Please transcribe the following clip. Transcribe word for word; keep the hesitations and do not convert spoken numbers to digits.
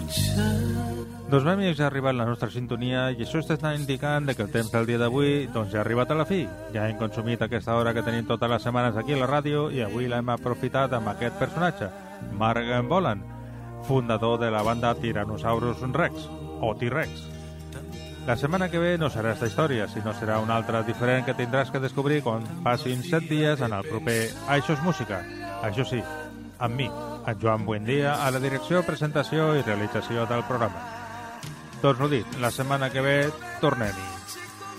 Doncs bé, amics, ha arribat la nostra sintonia i això està indicant que el temps del dia d'avui doncs, ja ha arribat a la fi. Ja hem consumit aquesta hora que tenim totes les setmanes aquí a la ràdio i avui l'hem aprofitat amb aquest personatge, Mark Bolan, fundador de la banda Tyrannosaurus Rex, o T-Rex. La setmana que ve no serà esta història, sinó serà una altra diferent que tindràs que descobrir quan passin set dies en el proper Això és Música. Això sí, amb mi, en Joan Buendia, a la direcció, presentació i realització del programa. Doncs ho dit, la setmana que ve tornem-hi.